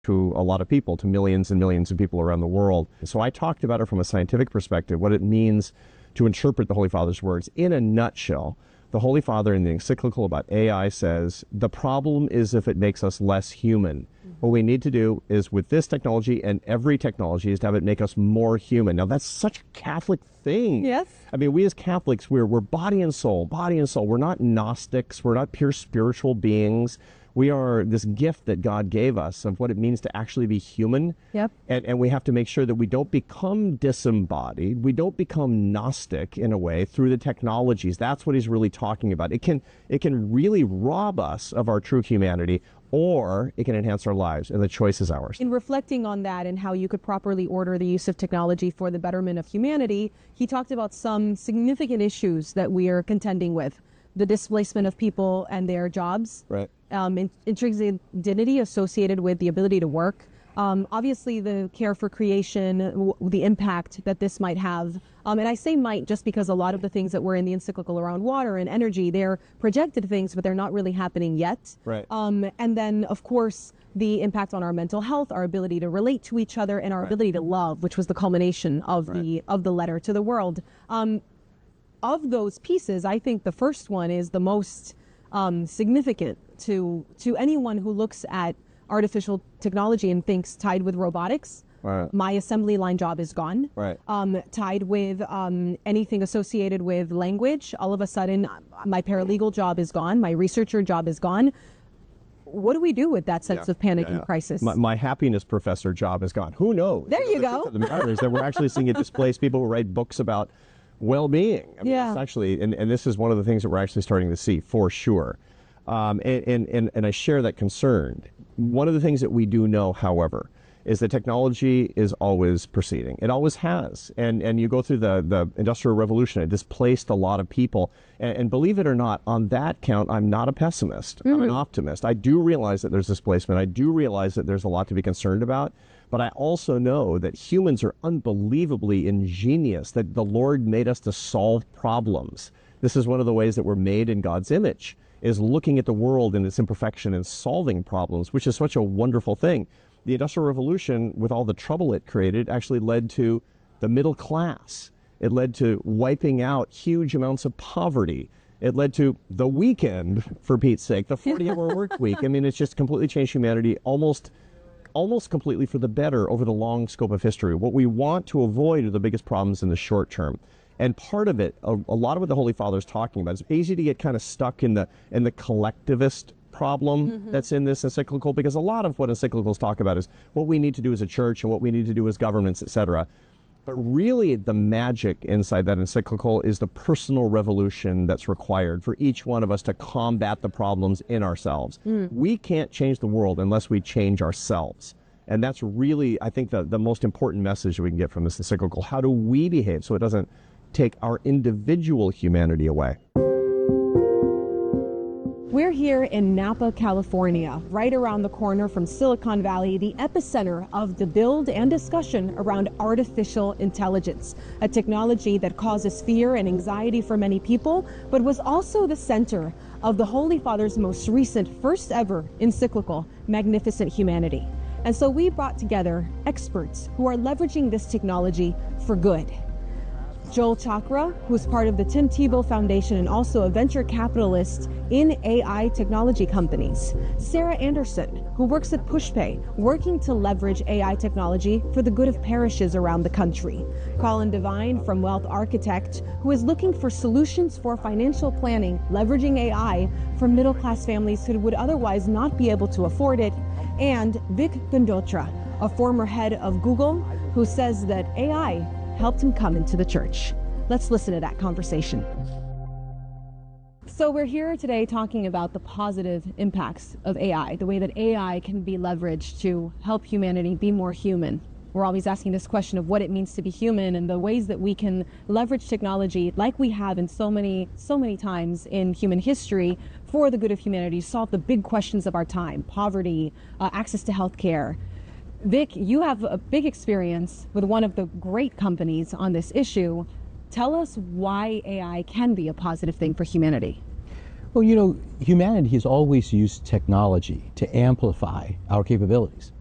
to a lot of people, to millions and millions of people around the world. So I talked about it from a scientific perspective, what it means to interpret the Holy Father's words. In a nutshell, the Holy Father in the encyclical about AI says, the problem is if it makes us less human. What we need to do is, with this technology and every technology, is to have it make us more human. Now, that's such a Catholic thing. Yes. I mean, we as Catholics, we're body and soul, body and soul. We're not Gnostics. We're not pure spiritual beings. We are this gift that God gave us of what it means to actually be human. Yep. And we have to make sure that we don't become disembodied. We don't become Gnostic in a way through the technologies. That's what he's really talking about. It can really rob us of our true humanity, or it can enhance our lives, and the choice is ours. In reflecting on that and how you could properly order the use of technology for the betterment of humanity, he talked about some significant issues that we are contending with. The displacement of people and their jobs. Right. Intrinsic dignity associated with the ability to work. Obviously, the care for creation, the impact that this might have. And I say might just because a lot of the things that were in the encyclical around water and energy, they're projected things, but they're not really happening yet. Right. And then, of course, the impact on our mental health, our ability to relate to each other, and our ability to love, which was the culmination of the letter to the world. Of those pieces, I think the first one is the most significant to anyone who looks at artificial technology and thinks tied with robotics. Right. My assembly line job is gone. Right. Tied with anything associated with language, all of a sudden my paralegal job is gone. My researcher job is gone. What do we do with that sense of panic and crisis? My happiness professor job is gone. Who knows? There you go. The matter is that we're actually seeing it displace people who write books about well-being. I mean, it's actually, and this is one of the things that we're actually starting to see for sure. And I share that concern. One of the things that we do know, however, is that technology is always proceeding. It always has. And you go through the Industrial Revolution, it displaced a lot of people. And believe it or not, on that count, I'm not a pessimist. I'm an optimist. I do realize that there's displacement. I do realize that there's a lot to be concerned about. But I also know that humans are unbelievably ingenious, that the Lord made us to solve problems. This is one of the ways that we're made in God's image, is looking at the world and its imperfection and solving problems, which is such a wonderful thing. The Industrial Revolution, with all the trouble it created, actually led to the middle class. It led to wiping out huge amounts of poverty. It led to the weekend, for Pete's sake, the 40-hour work week. I mean, it's just completely changed humanity almost completely for the better over the long scope of history. What we want to avoid are the biggest problems in the short term. And part of it, a lot of what the Holy Father is talking about, is easy to get kind of stuck in the collectivist problem that's in this encyclical, because a lot of what encyclicals talk about is what we need to do as a church and what we need to do as governments, etc. But really, the magic inside that encyclical is the personal revolution that's required for each one of us to combat the problems in ourselves. We can't change the world unless we change ourselves. And that's really, I think, the most important message we can get from this encyclical. How do we behave so it doesn't take our individual humanity away? We're here in Napa, California, right around the corner from Silicon Valley, the epicenter of the build and discussion around artificial intelligence, a technology that causes fear and anxiety for many people, but was also the center of the Holy Father's most recent, first ever encyclical, Magnificent Humanity. And so we brought together experts who are leveraging this technology for good. Joel Chakra, who is part of the Tim Tebow Foundation and also a venture capitalist in AI technology companies. Sarah Anderson, who works at PushPay, working to leverage AI technology for the good of parishes around the country. Colin Devine from Wealth Architect, who is looking for solutions for financial planning, leveraging AI for middle-class families who would otherwise not be able to afford it. And Vic Gundotra, a former head of Google, who says that AI helped him come into the church. Let's listen to that conversation. So we're here today talking about the positive impacts of AI, the way that AI can be leveraged to help humanity be more human. We're always asking this question of what it means to be human and the ways that we can leverage technology like we have in so many times in human history for the good of humanity, to solve the big questions of our time: poverty, access to health care. Vic, you have a big experience with one of the great companies on this issue. Tell us why AI can be a positive thing for humanity. Well, you know, humanity has always used technology to amplify our capabilities.